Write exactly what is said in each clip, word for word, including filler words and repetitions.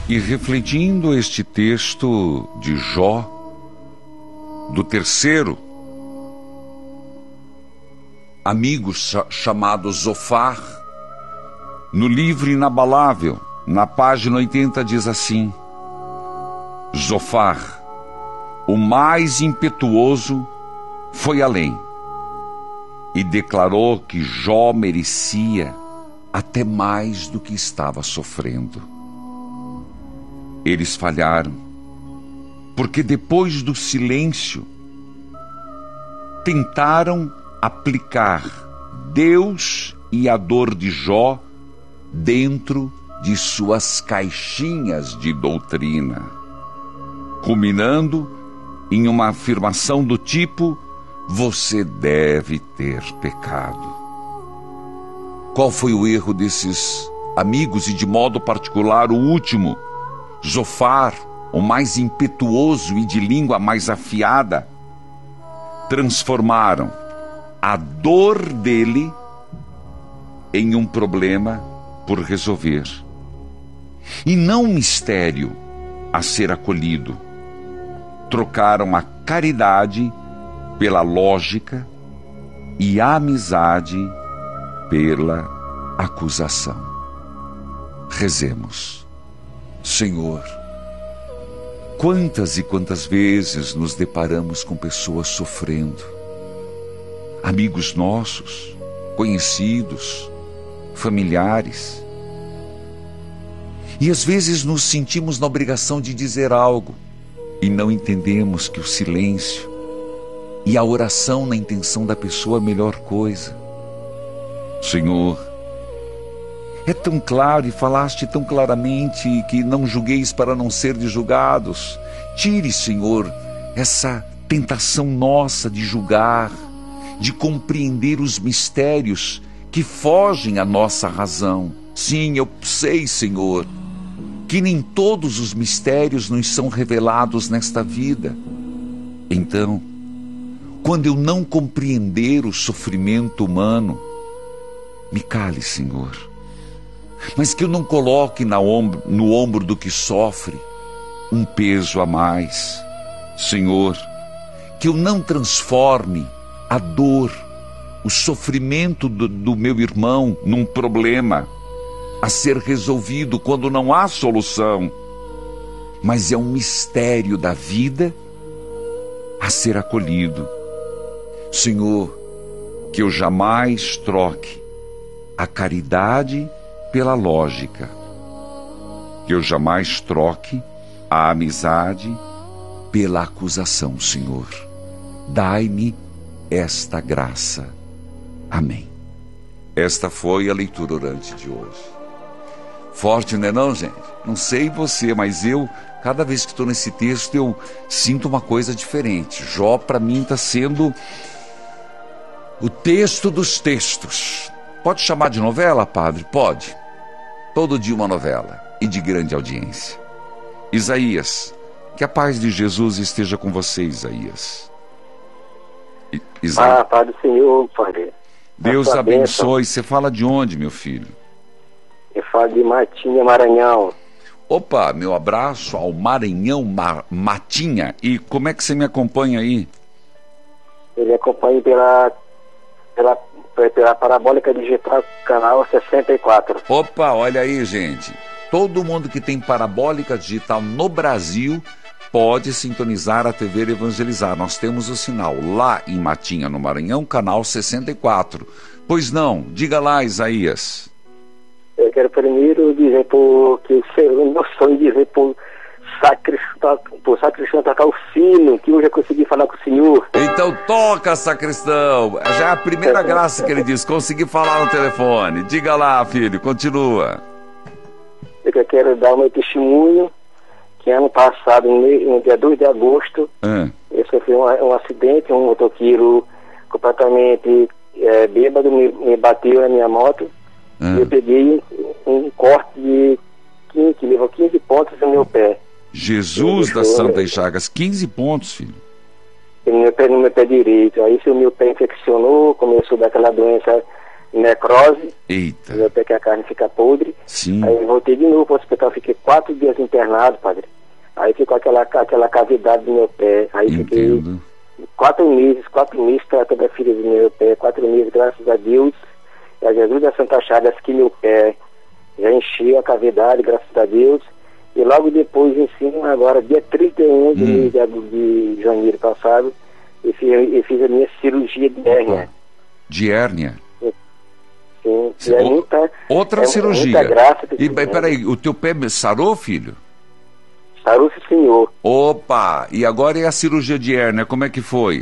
E refletindo este texto de Jó, do terceiro amigo chamado Zofar, no livro Inabalável, na página oitenta, diz assim: Zofar, o mais impetuoso, foi além e declarou que Jó merecia até mais do que estava sofrendo. Eles falharam, porque depois do silêncio, tentaram aplicar Deus e a dor de Jó dentro de suas caixinhas de doutrina, culminando em uma afirmação do tipo: você deve ter pecado. Qual foi o erro desses amigos, e de modo particular o último, Zofar, o mais impetuoso e de língua mais afiada? Transformaram a dor dele em um problema por resolver, e não um mistério a ser acolhido. Trocaram a caridade pela lógica e a amizade pela acusação. Rezemos. Senhor, quantas e quantas vezes nos deparamos com pessoas sofrendo, amigos nossos, conhecidos, familiares, e às vezes nos sentimos na obrigação de dizer algo e não entendemos que o silêncio e a oração na intenção da pessoa é a melhor coisa. Senhor, é tão claro e falaste tão claramente que não julgueis para não serdes julgados. Tire, Senhor, essa tentação nossa de julgar, de compreender os mistérios que fogem à nossa razão. Sim, eu sei, Senhor, que nem todos os mistérios nos são revelados nesta vida. Então, quando eu não compreender o sofrimento humano, me cale, Senhor, mas que eu não coloque na ombro, no ombro do que sofre um peso a mais. Senhor, que eu não transforme a dor, o sofrimento do, do meu irmão num problema a ser resolvido quando não há solução, mas é um mistério da vida a ser acolhido. Senhor, que eu jamais troque a caridade pela lógica, que eu jamais troque a amizade pela acusação, Senhor. Dai-me esta graça. Amém. Esta foi a leitura orante de hoje. Forte, não é não, gente? Não sei você, mas eu, cada vez que estou nesse texto, eu sinto uma coisa diferente. Jó, para mim, está sendo o texto dos textos. Pode chamar de novela, padre? Pode. Todo dia uma novela, e de grande audiência. Isaías, que a paz de Jesus esteja com você, Isaías. I- Isaías. Ah, Pai do Senhor, Padre. Deus A sua abençoe. Você fala de onde, meu filho? Eu falo de Matinha, Maranhão. Opa, meu abraço ao Maranhão, Ma- Matinha. E como é que você me acompanha aí? Ele acompanha pela, pela, pela Parabólica Digital, canal sessenta e quatro. Opa, olha aí, gente. Todo mundo que tem parabólica digital no Brasil pode sintonizar a T V Evangelizar. Nós temos o sinal lá em Matinha, no Maranhão, canal sessenta e quatro. Pois não, diga lá, Isaías. Eu quero primeiro dizer por, que o meu sonho de dizer por sacristão, por sacristão tocar o sino, que hoje eu consegui falar com o senhor. Então toca, sacristão. Já é a primeira graça que ele diz, consegui falar no telefone. Diga lá, filho, continua. Eu quero dar o meu testemunho, que ano passado, no dia dois de agosto, Ah. eu sofri um, um acidente, um motoqueiro completamente é, bêbado me, me bateu na minha moto. Ah. E eu peguei um corte de quinze, que levou quinze pontos no meu pé. Jesus das Santas Chagas, quinze pontos, filho. No meu pé, no meu pé direito. Aí se o meu pé infeccionou, começou a dar aquela doença necrose. Eita. Meu pé que a carne fica podre. Sim. Aí eu voltei de novo para o hospital, fiquei quatro dias internado, padre. Aí ficou aquela, aquela cavidade no meu pé. Aí Entendo. fiquei quatro meses, quatro meses tratando a ferida do meu pé, quatro meses, graças a Deus, e a Jesus da Santa Chagas, que meu pé já encheu a cavidade, graças a Deus. E logo depois, em cima, agora, dia trinta e um de, Hum. de, de janeiro passado, eu fiz, eu fiz a minha cirurgia de hérnia. De hérnia. Sim, Cê- e é o- muita, Outra é cirurgia. muita graça. E mas peraí, o teu pé sarou, filho? Sarou-se, senhor. Opa! E agora é a cirurgia de hérnia, como é que foi?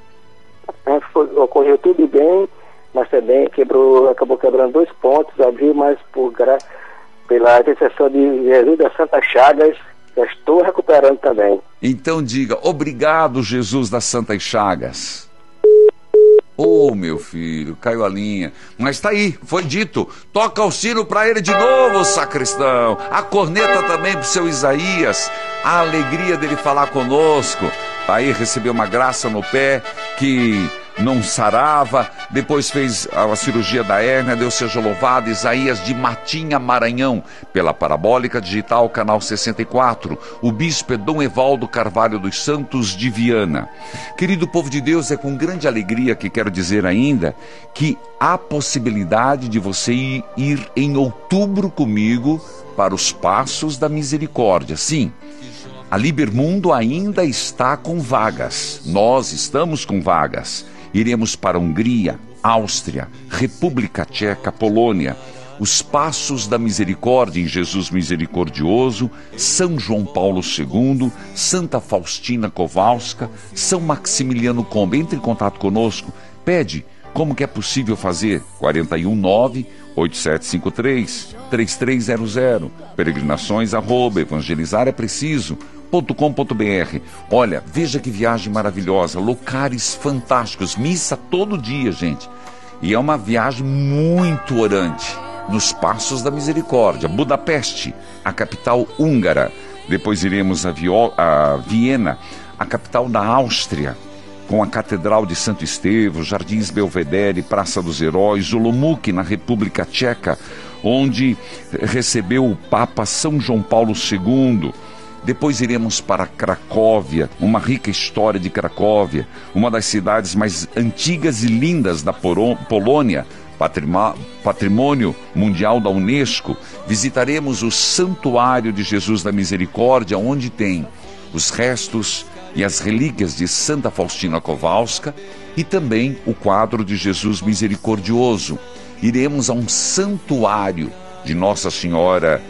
É, foi, ocorreu tudo bem, mas também quebrou, acabou quebrando dois pontos, abriu, mas por gra... pela intercessão de Jesus das Santas Chagas, já estou recuperando também. Então diga, obrigado, Jesus das Santas Chagas. Oh, meu filho, caiu a linha. Mas tá aí, foi dito. Toca o sino para ele de novo, sacristão. A corneta também pro seu Isaías. A alegria dele falar conosco. Tá aí, recebeu uma graça no pé que não sarava. Depois fez a cirurgia da hérnia. Deus seja louvado. Isaías de Matinha, Maranhão. Pela Parabólica Digital, canal sessenta e quatro. O bispo é Dom Evaldo Carvalho dos Santos de Viana. Querido povo de Deus, é com grande alegria que quero dizer ainda que há possibilidade de você ir, ir em outubro comigo para os Passos da Misericórdia. Sim, a Libermundo ainda está com vagas. Nós estamos com vagas. Iremos para Hungria, Áustria, República Tcheca, Polônia. Os Passos da Misericórdia em Jesus Misericordioso, São João Paulo segundo, Santa Faustina Kowalska, São Maximiliano Kolbe. Entre em contato conosco, pede como que é possível fazer. quatro um nove, oito sete cinco três, três três zero zero, peregrinações arroba evangelizar é preciso ponto com ponto br. Olha, veja que viagem maravilhosa, lugares fantásticos, missa todo dia, gente. E é uma viagem muito orante. Nos Passos da Misericórdia, Budapeste, a capital húngara. Depois iremos a, Vio, a Viena, a capital da Áustria, com a Catedral de Santo Estevão, Jardins Belvedere, Praça dos Heróis, Olomouc, na República Tcheca, onde recebeu o Papa São João Paulo segundo. Depois iremos para Cracóvia, uma rica história de Cracóvia, uma das cidades mais antigas e lindas da Polônia, Patrimônio Mundial da Unesco. Visitaremos o Santuário de Jesus da Misericórdia, onde tem os restos e as relíquias de Santa Faustina Kowalska e também o quadro de Jesus Misericordioso. Iremos a um santuário de Nossa Senhora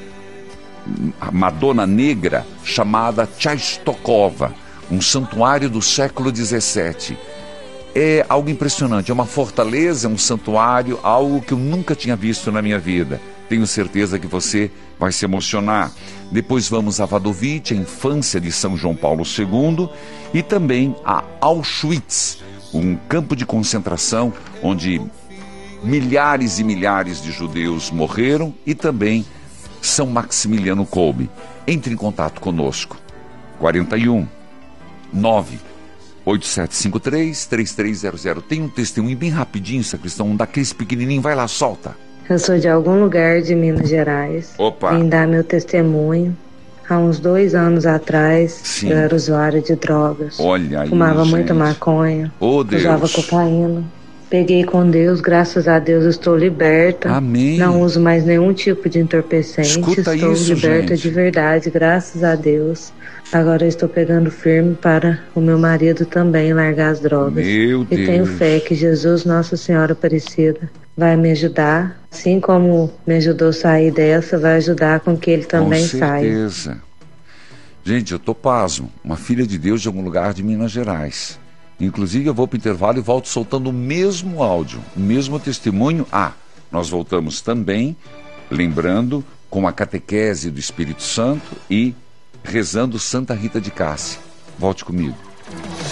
Madonna Negra, chamada Częstochowa, um santuário do século dezessete. É algo impressionante, é uma fortaleza, é um santuário, algo que eu nunca tinha visto na minha vida. Tenho certeza que você vai se emocionar. Depois vamos a Wadowice, a infância de São João Paulo segundo, e também a Auschwitz, um campo de concentração onde milhares e milhares de judeus morreram, e também São Maximiliano Kolbe. Entre em contato conosco. quatro um nove, oito sete cinco três, três três zero zero. Tem um testemunho bem rapidinho, sacristão, um daqueles pequenininhos. Vai lá, solta. Eu sou de algum lugar de Minas Gerais. Opa. Vim dar meu testemunho. Há uns dois anos atrás, Sim. eu era usuária de drogas. Olha aí, Fumava gente. muita maconha. Oh, Deus. Usava cocaína. Peguei com Deus, graças a Deus estou liberta. Amém. Não uso mais nenhum tipo de entorpecente. Escuta estou isso, liberta gente. de verdade, graças a Deus. Agora eu estou pegando firme para o meu marido também largar as drogas. Meu e Deus. tenho fé que Jesus, Nossa Senhora Aparecida, vai me ajudar. Assim como me ajudou a sair dessa, vai ajudar com que ele também Com saia. certeza. Gente, eu tô pasmo. Uma filha de Deus de algum lugar de Minas Gerais. Inclusive, eu vou para o intervalo e volto soltando o mesmo áudio, o mesmo testemunho. Ah, nós voltamos também, lembrando, com a catequese do Espírito Santo e rezando Santa Rita de Cássia. Volte comigo.